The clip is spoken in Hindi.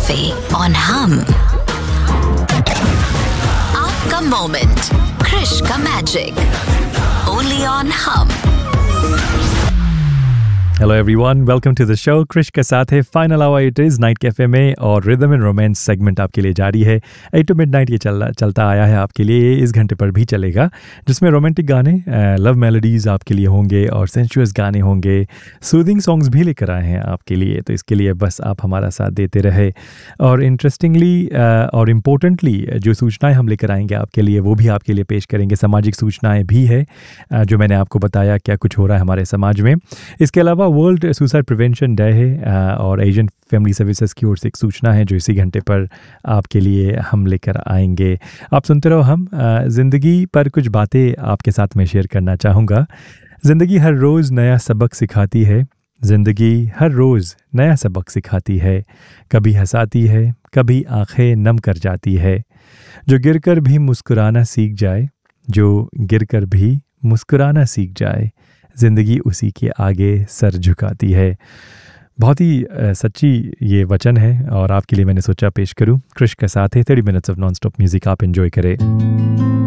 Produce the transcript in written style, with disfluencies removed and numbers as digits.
Cafe on Hum. आपका मोमेंट, क्रिश का magic, only on Hum. Hello everyone, welcome to the show. Krrish के साथ है final hour it is night cafe में, और रिदम एंड रोमांस सेगमेंट आपके लिए जारी है। 8 to midnight ये चलता आया है आपके लिए, ये इस घंटे पर भी चलेगा, जिसमें रोमांटिक गाने, लव मेलोडीज़ आपके लिए होंगे और सेंशुअस गाने होंगे, सूदिंग सॉन्ग्स भी लेकर आए हैं आपके लिए। तो इसके लिए बस आप हमारा साथ देते रहे। और इंटरेस्टिंगली और इम्पोर्टेंटली जो सूचनाएँ हम लेकर आएंगे आपके लिए, वो भी आपके लिए पेश करेंगे। सामाजिक सूचनाएँ भी है, जो मैंने आपको बताया क्या कुछ हो रहा है हमारे समाज में। इसके अलावा वर्ल्ड सुसाइड प्रिवेंशन डे है, और एशियन फैमिली सर्विसेज की ओर से एक सूचना है जो इसी घंटे पर आपके लिए हम लेकर आएंगे। आप सुनते रहो हम। ज़िंदगी पर कुछ बातें आपके साथ में शेयर करना चाहूँगा। ज़िंदगी हर रोज़ नया सबक सिखाती है, ज़िंदगी हर रोज़ नया सबक सिखाती है। कभी हंसाती है, कभी आंखें नम कर जाती है। जो गिरकर भी मुस्कुराना सीख जाए, जो गिरकर भी मुस्कुराना सीख जाए, ज़िंदगी उसी के आगे सर झुकाती है। बहुत ही सच्ची ये वचन है, और आपके लिए मैंने सोचा पेश करूं। क्रिश के साथ है 30 minutes of non stop music, आप एंजॉय करें।